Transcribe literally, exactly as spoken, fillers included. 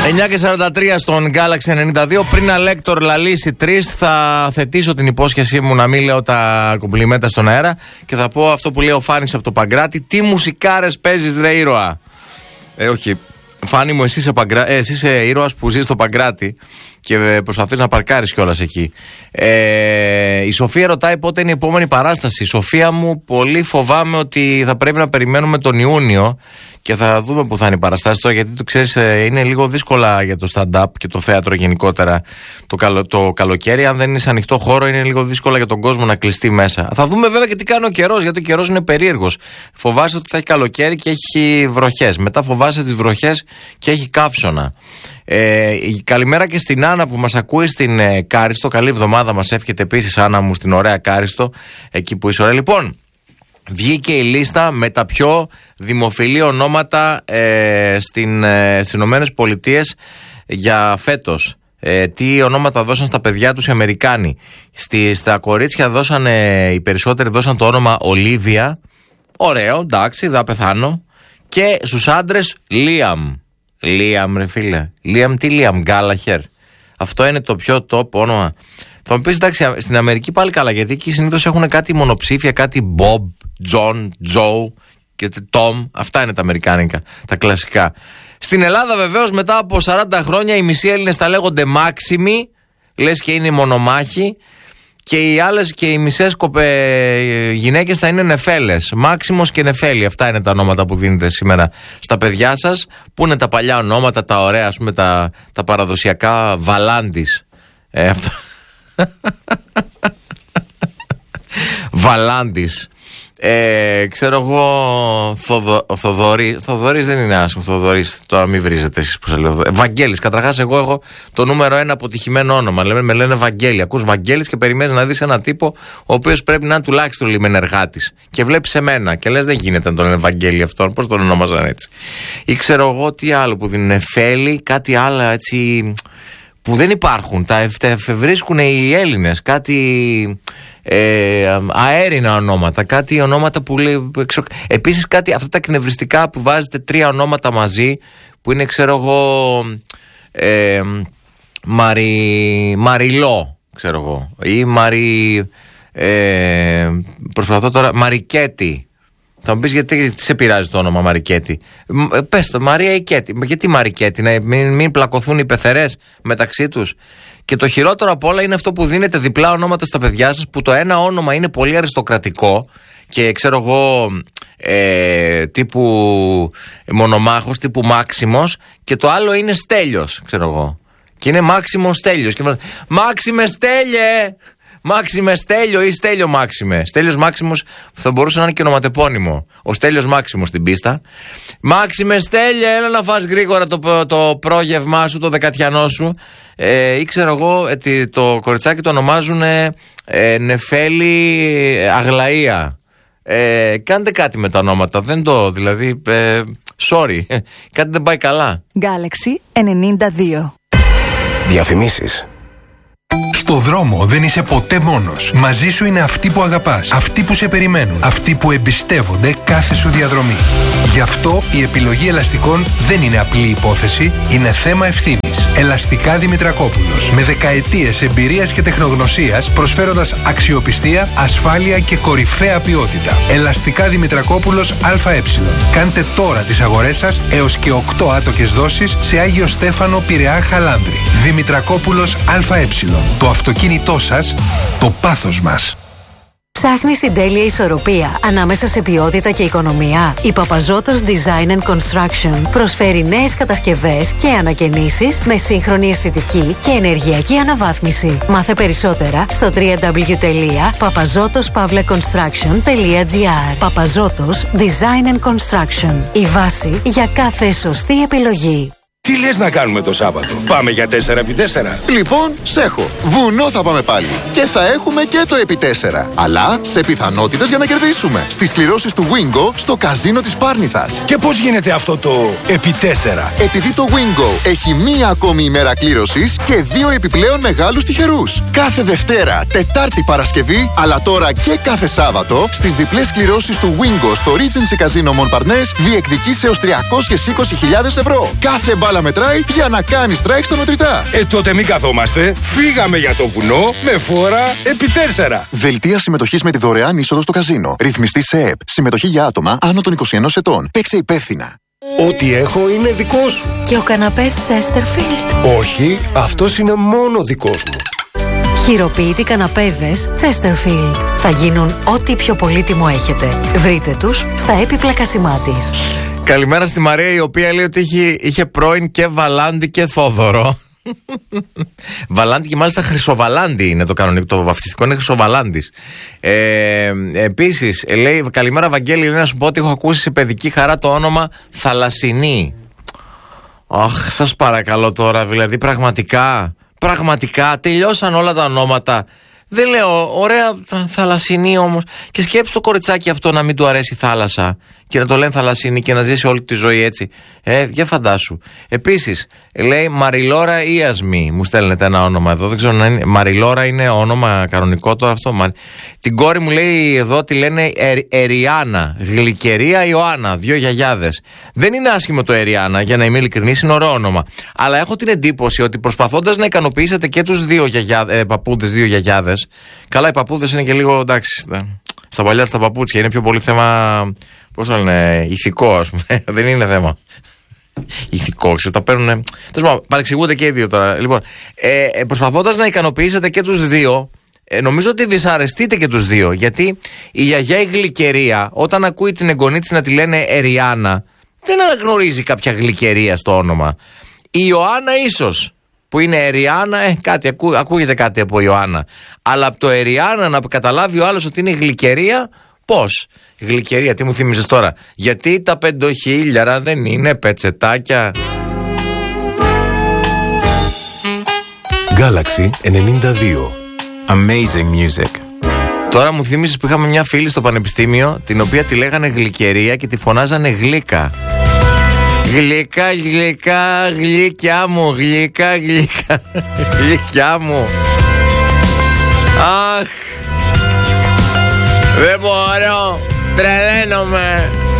εννιά και σαράντα τρία στον Galaxy ενενήντα δύο. Πριν Αλέκτορ Λαλίση τρία, θα θετήσω την υπόσχεσή μου να μην λέω τα κομπλιμέντα στον αέρα και θα πω αυτό που λέει ο Φάνης από το Παγκράτη. Τι μουσικάρες παίζεις, ρε ήρωα? Ε, όχι. Φάνη μου, εσύ είσαι, παγκρά... ε, εσύ είσαι ήρωας που ζει στο Παγκράτη και προσπαθείς να παρκάρεις κιόλας εκεί. Ε, η Σοφία ρωτάει πότε είναι η επόμενη παράσταση. Η Σοφία μου, πολύ φοβάμαι ότι θα πρέπει να περιμένουμε τον Ιούνιο και θα δούμε που θα είναι η παραστάση τώρα, γιατί το ξέρεις, είναι λίγο δύσκολα για το stand-up και το θέατρο γενικότερα το, καλο... το καλοκαίρι. Αν δεν είναι σε ανοιχτό χώρο, είναι λίγο δύσκολα για τον κόσμο να κλειστεί μέσα. Θα δούμε βέβαια και τι κάνει ο καιρός, γιατί ο καιρός είναι περίεργος. Φοβάσαι ότι θα έχει καλοκαίρι και έχει βροχές. Μετά φοβάσαι τις βροχές και έχει καύσωνα. Ε, καλημέρα και στην Άννα που μας ακούει στην ε, Κάριστο. Καλή εβδομάδα μας εύχεται επίσης, Άννα μου, στην ωραία Κάριστο, εκεί που είσαι ωραία. Λοιπόν, βγήκε η λίστα με τα πιο δημοφιλή ονόματα ε, στην, ε, στις Ηνωμένες Πολιτείες για φέτος. Ε, τι ονόματα δώσαν στα παιδιά τους οι Αμερικάνοι. Στη, στα κορίτσια δώσαν, ε, οι περισσότεροι δώσαν το όνομα Ολίβια. Ωραίο, εντάξει, θα πεθάνω. Και στους άντρες Λίαμ. Λίαμ, ρε φίλε. Λίαμ, τι Λίαμ, Γκάλαχερ. Αυτό είναι το πιο top όνομα. Θα μου πεις, εντάξει, στην Αμερική πάλι καλά, γιατί εκεί συνήθως έχουν κάτι μονοψήφια, κάτι Bob, John, Joe και Tom. Αυτά είναι τα αμερικάνικα, τα κλασικά. Στην Ελλάδα βεβαίως μετά από σαράντα χρόνια οι μισοί Έλληνες τα λέγονται Μάξιμοι, λες και είναι μονομάχοι, και οι άλλες και οι μισές κοπε... γυναίκες θα είναι Νεφέλες. Μάξιμος και Νεφέλη, αυτά είναι τα ονόματα που δίνετε σήμερα στα παιδιά σας. Πού είναι τα παλιά ονόματα, τα ωραία, ας πούμε, τα, τα παραδοσιακά, Βαλάντης. Ε, αυτό... Βαλάντης. Ε, ξέρω εγώ, Θοδο, Θοδωρή. Θοδωρής δεν είναι άσχημο. Θοδωρής, τώρα μην βρίζετε εσείς που σας λέω. Βαγγέλης. Καταρχάς, εγώ έχω το νούμερο ένα αποτυχημένο όνομα. Λέμε, με λένε Βαγγέλη. Ακούς Βαγγέλης και περιμένεις να δεις έναν τύπο ο οποίος πρέπει να είναι τουλάχιστον λιμενεργάτης. Και βλέπεις εμένα και λες, δεν γίνεται να τον λένε Βαγγέλη αυτόν. Πώς τον ονόμαζαν έτσι? Ή ξέρω εγώ τι άλλο που δίνουν, Εφέλη, κάτι άλλο έτσι που δεν υπάρχουν. Τα εφευρίσκουν οι Έλληνες. Κάτι. Ε, αέρινα ονόματα, κάτι ονόματα που λέει. Επίσης κάτι αυτά τα εκνευριστικά που βάζετε τρία ονόματα μαζί, που είναι, ξέρω εγώ, ε, Μαρι, Μαριλό, ξέρω εγώ, ή Μαρι, ε, προσπαθώ τώρα, Μαρικέτη. Θα μου πεις, γιατί τι σε πειράζει το όνομα Μαρικέτη? Πες το, Μαρία ή Κέτη. Γιατί Μαρικέτη? Να μην, μην πλακωθούν οι πεθερές μεταξύ τους. Και το χειρότερο απ' όλα είναι αυτό που δίνετε διπλά ονόματα στα παιδιά σας, που το ένα όνομα είναι πολύ αριστοκρατικό και ξέρω εγώ ε, τύπου μονομάχος, τύπου Μάξιμος, και το άλλο είναι Στέλιος, ξέρω εγώ. Και είναι Μάξιμος Στέλιος. Και Μάξιμε Στέλιε! Μάξιμε Στέλιο ή Στέλιο Μάξιμε. Στέλιος Μάξιμος θα μπορούσε να είναι και ονοματεπώνυμο. Ο Στέλιος Μάξιμος στην πίστα. Μάξιμε Στέλιο, έλα να φας γρήγορα το, το πρόγευμά σου, το δεκατιανό σου. Ε, ή ξέρω εγώ, ε, το κοριτσάκι το ονομάζουν ε, ε, Νεφέλη Αγλαία. Ε, κάντε κάτι με τα ονόματα. Δεν το, δηλαδή, ε, sorry. Κάτι δεν πάει καλά. Galaxy ενενήντα δύο. Διαφημίσεις. Στο δρόμο δεν είσαι ποτέ μόνος. Μαζί σου είναι αυτοί που αγαπάς, αυτοί που σε περιμένουν, αυτοί που εμπιστεύονται κάθε σου διαδρομή. Γι' αυτό η επιλογή ελαστικών δεν είναι απλή υπόθεση, είναι θέμα ευθύνης. Ελαστικά Δημητρακόπουλος. Με δεκαετίες εμπειρίας και τεχνογνωσίας, προσφέροντας αξιοπιστία, ασφάλεια και κορυφαία ποιότητα. Ελαστικά Δημητρακόπουλος ΑΕ. Κάντε τώρα τις αγορές σας έως και οκτώ άτοκες δόσεις σε Άγιο Στέφανο, Πειραιά, Χαλάνδρη. Δημητρακόπουλος ΑΕ. Το αυτοκίνητό σας, το πάθος μας. Ψάχνεις την τέλεια ισορροπία ανάμεσα σε ποιότητα και οικονομία? Η Παπαζώτος Design and Construction προσφέρει νέες κατασκευές και ανακαινήσεις με σύγχρονη αισθητική και ενεργειακή αναβάθμιση. Μάθε περισσότερα στο double-u double-u double-u τελεία παπαζώτος παύλα κονστράκσιον τελεία τζι άρ. Παπαζώτος Design and Construction. Η βάση για κάθε σωστή επιλογή. Τι λες να κάνουμε το Σάββατο? Πάμε για τέσσερα επί τέσσερα. Λοιπόν, σ' έχω. Βουνό θα πάμε πάλι. Και θα έχουμε και το επί τέσσερα. Αλλά σε πιθανότητες για να κερδίσουμε. Στις κληρώσεις του Wingo στο καζίνο της Πάρνηθας. Και πώς γίνεται αυτό το επί τέσσερα? Επειδή το Wingo έχει μία ακόμη ημέρα κλήρωσης και δύο επιπλέον μεγάλους τυχερούς. Κάθε Δευτέρα, Τετάρτη, Παρασκευή, αλλά τώρα και κάθε Σάββατο, στις διπλές κληρώσεις του Wingo στο Regency Casino Montparnasse διεκδικείς έως τριακόσιες είκοσι χιλιάδες ευρώ. Κάθε μπαλ μπάλα μετράει για να κάνει strike στα μετρητά. Ε, τότε μην καθόμαστε. Φύγαμε για το βουνό με φόρα επί τέσσερα. Δελτία συμμετοχής με τη δωρεάν είσοδο στο καζίνο. Ρυθμιστή σε ΕΕΠ. Συμμετοχή για άτομα άνω των είκοσι ενός ετών. Παίξε υπεύθυνα. Ό,τι έχω είναι δικό σου. Και ο καναπές Chesterfield. Όχι, αυτός είναι μόνο δικός μου. Χειροποίητοι καναπέδες Chesterfield. Θα γίνουν ό,τι πιο πολύτιμο έχετε. Βρείτε τους στα έπιπλα Κασιμάτης. Καλημέρα στη Μαρία, η οποία λέει ότι είχε, είχε πρώην και Βαλάντι και Θόδωρο. Βαλάντι και μάλιστα Χρυσοβαλάντι είναι το κανονικό, το βαφτιστικό είναι Χρυσοβαλάντης. Ε, επίσης λέει καλημέρα Βαγγέλη, λέει να σου πω ότι έχω ακούσει σε παιδική χαρά το όνομα Θαλασσινή. Αχ, σας παρακαλώ τώρα, δηλαδή πραγματικά, πραγματικά τελειώσαν όλα τα ονόματα. Δεν λέω, ωραία θα, Θαλασσινή όμως. Και σκέψου το κοριτσάκι αυτό να μην του αρέσει η θάλασσα και να το λένε Θαλασσινή και να ζήσει όλη τη ζωή έτσι. Ε, για φαντάσου. Επίσης, λέει Μαριλόρα Ιασμή. Μου στέλνετε ένα όνομα εδώ. Δεν ξέρω να είναι. Μαριλόρα είναι όνομα κανονικό τώρα αυτό. Μα... Την κόρη μου λέει εδώ τη λένε ε, Εριάνα. Γλυκερία Ιωάννα. Δύο γιαγιάδες. Δεν είναι άσχημο το Εριάνα, για να είμαι ειλικρινής, είναι ωραίο όνομα. Αλλά έχω την εντύπωση ότι προσπαθώντας να ικανοποιήσετε και τους δύο ε, παππούδες, δύο γιαγιάδες. Καλά, οι παππούδες είναι και λίγο εντάξει. Στα παλιά στα παπούτσια είναι πιο πολύ θέμα. Πώς το λένε, ηθικό, ας πούμε. Δεν είναι θέμα ηθικό, ξέρετε, τα παίρνουν. Τέλος πάντων, παρεξηγούνται και οι δύο τώρα. Λοιπόν, ε, προσπαθώντας να ικανοποιήσετε και τους δύο, ε, νομίζω ότι δυσαρεστείτε και τους δύο. Γιατί η γιαγιά η Γλυκερία, όταν ακούει την εγγονή της να τη λένε Εριάνα, δεν αναγνωρίζει κάποια γλυκερία στο όνομα. Η Ιωάννα ίσως, που είναι Εριάνα, ε, κάτι, ακού, ακούγεται κάτι από Ιωάννα. Αλλά από το Εριάνα να καταλάβει ο άλλος ότι είναι γλυκερία, πώς? Γλυκερία, τι μου θύμισες τώρα? Γιατί τα πεντοχίλιαρα δεν είναι πετσετάκια. Galaxy ενενήντα δύο. Amazing music. Τώρα μου θύμισες που είχαμε μια φίλη στο πανεπιστήμιο, την οποία τη λέγανε Γλυκερία και τη φωνάζανε Γλύκα. Γλυκά, γλυκά, γλυκιά μου, γλυκά, γλυκά, γλυκιά μου. Αχ, δεν μπορώ, τρελαίνομαι.